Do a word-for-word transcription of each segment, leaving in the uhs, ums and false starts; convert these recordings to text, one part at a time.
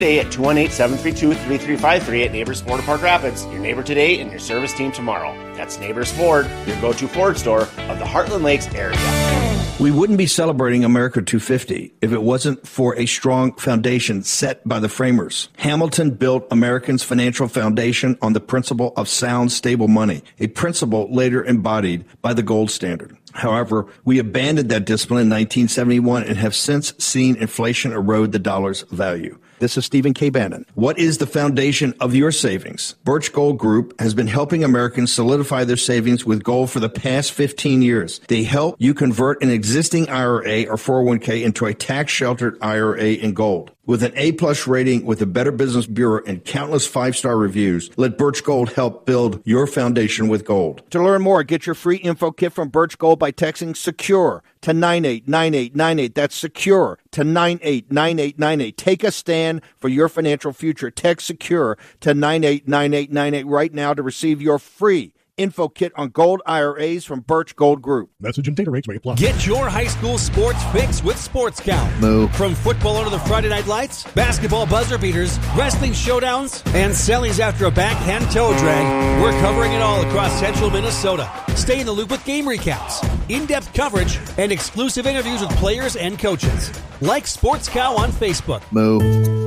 Today at two one eight, seven three two, three three five three at Neighbors Ford of Park Rapids. Your neighbor today and your service team tomorrow. That's Neighbors Ford, your go-to Ford store of the Heartland Lakes area. We wouldn't be celebrating America two fifty if it wasn't for a strong foundation set by the framers. Hamilton built Americans' financial foundation on the principle of sound, stable money, a principle later embodied by the gold standard. However, we abandoned that discipline in nineteen seventy-one and have since seen inflation erode the dollar's value. This is Stephen K. Bannon. What is the foundation of your savings? Birch Gold Group has been helping Americans solidify their savings with gold for the past fifteen years. They help you convert an existing I R A or four oh one k into a tax-sheltered I R A in gold. With an A-plus rating with the Better Business Bureau and countless five-star reviews, let Birch Gold help build your foundation with gold. To learn more, get your free info kit from Birch Gold by texting SECURE to nine eight nine eight nine eight. That's SECURE to nine eight nine eight nine eight. Take a stand for your financial future. Text SECURE to nine eight nine eight nine eight right now to receive your free info kit on gold I R As from Birch Gold Group. Message and data rates may apply. Get your high school sports fix with Sports Count. Moo. From football under the Friday night lights, basketball buzzer beaters, wrestling showdowns, and sellings after a backhand toe drag, we're covering it all across central Minnesota. Stay in the loop with game recaps, in-depth coverage, and exclusive interviews with players and coaches. Like Sports Cow on Facebook. Moo.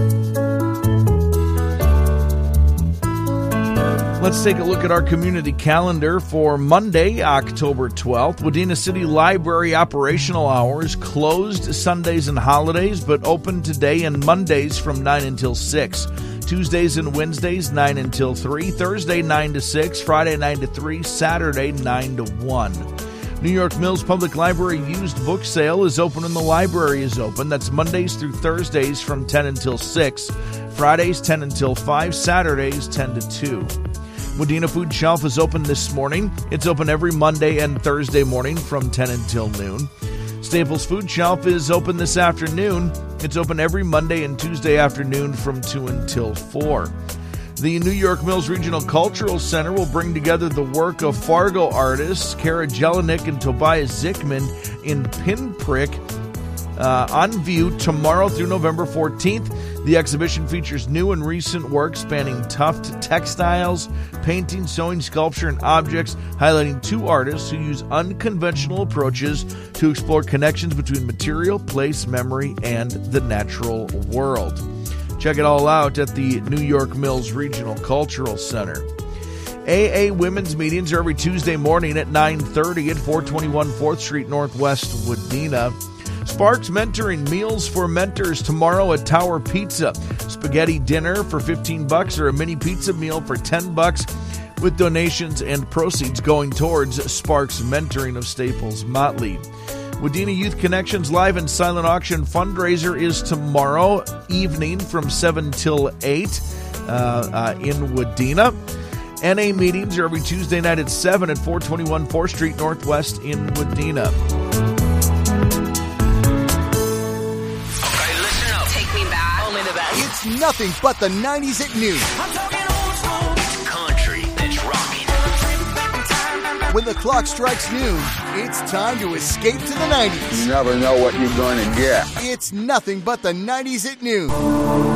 Let's take a look at our community calendar for Monday, October twelfth. Wadena City Library operational hours closed Sundays and holidays, but open today and Mondays from nine until six. Tuesdays and Wednesdays, nine until three. Thursday, nine to six. Friday, nine to three. Saturday, nine to one. New York Mills Public Library used book sale is open and the library is open. That's Mondays through Thursdays from ten until six. Fridays, ten until five. Saturdays, ten to two. Wadena Food Shelf is open this morning. It's open every Monday and Thursday morning from ten until noon. Staples Food Shelf is open this afternoon. It's open every Monday and Tuesday afternoon from two until four. The New York Mills Regional Cultural Center will bring together the work of Fargo artists Kara Jelinek and Tobias Zickman in Pinprick uh, on view tomorrow through November fourteenth. The exhibition features new and recent work spanning tuft textiles, painting, sewing, sculpture, and objects, highlighting two artists who use unconventional approaches to explore connections between material, place, memory, and the natural world. Check it all out at the New York Mills Regional Cultural Center. A A Women's meetings are every Tuesday morning at nine thirty at four twenty-one fourth Street Northwest, Wadena. Sparks Mentoring Meals for Mentors tomorrow at Tower Pizza. Spaghetti dinner for fifteen bucks or a mini pizza meal for ten bucks with donations and proceeds going towards Sparks Mentoring of Staples Motley. Wadena Youth Connections Live and Silent Auction fundraiser is tomorrow evening from seven till eight uh, uh, in Wadena. N A meetings are every Tuesday night at seven at four twenty-one fourth Street Northwest in Wadena. It's nothing but the nineties at noon. Country that's rocking. When the clock strikes noon, it's time to escape to the nineties. You never know what you're going to get. It's nothing but the nineties at noon.